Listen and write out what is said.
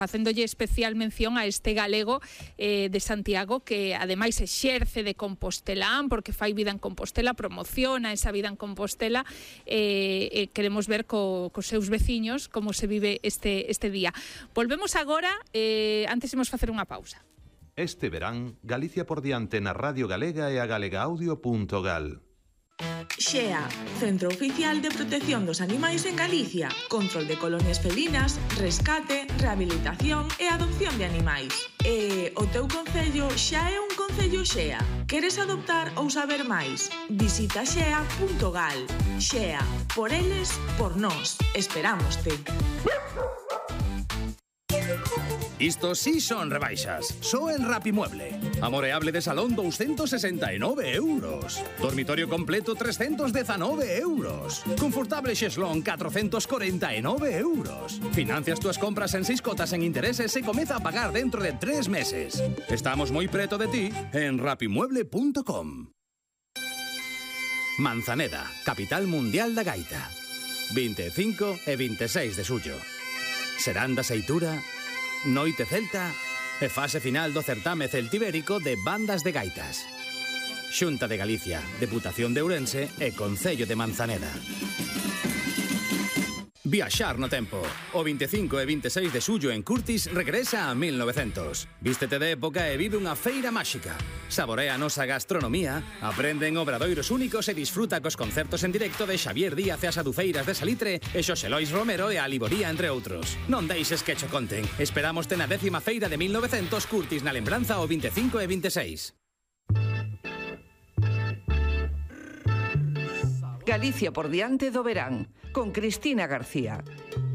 facéndolle especial mención a este galego de Santiago que ademais exerce de compostelán porque fai vida en Compostela, promociona esa vida en Compostela. Queremos ver cos seus veciños como se vive este día. Volvemos agora, antes imos facer unha pausa. Este verán, Galicia por diante na Radio Galega e a galegaaudio.gal. XEA, Centro Oficial de Protección dos Animais en Galicia. Control de colonias felinas, rescate, rehabilitación e adopción de animais. E o teu concello xa é un concello XEA? Queres adoptar ou saber máis? Visita xea.gal. XEA, por eles, por nós. Esperámoste. Isto sí son rebaixas. Só en Rapimueble. Amoreable de salón 269 euros. Dormitorio completo 319 euros. Confortable xeslón 449 euros. Financias túas compras en 6 cotas en intereses e comeza a pagar dentro de 3 meses. Estamos moi preto de ti en rapimueble.com. Manzaneda, capital mundial da gaita. 25 e 26 de xullo. Serán da Seitura, Noite Celta e fase final do certame celtibérico de bandas de gaitas. Xunta de Galicia, Deputación de Ourense e Concello de Manzaneda. Viaxar no tempo. O 25 e 26 de xullo en Curtis regresa a 1900. Vístete de época e vive unha feira máxica. Saborea a nosa gastronomía, aprende en obradoiros únicos e disfruta cos concertos en directo de Xavier Díaz e as Adufeiras de Salitre e Xosé Lois Romero e a Liboría, entre outros. Non deixes que cho conten. Esperámoste na 10ª feira de 1900 Curtis na lembranza o 25 e 26. Galicia por diante do verán, con Cristina García.